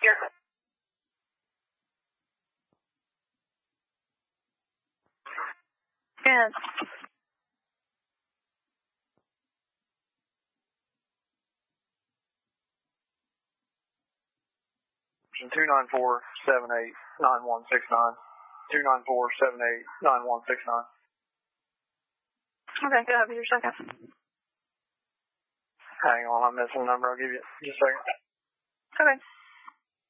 here. Yes. 294-78-9169. 294-78-9169. Okay, go ahead with your second. Hang on, I'm missing a number. I'll give you just a second. Okay.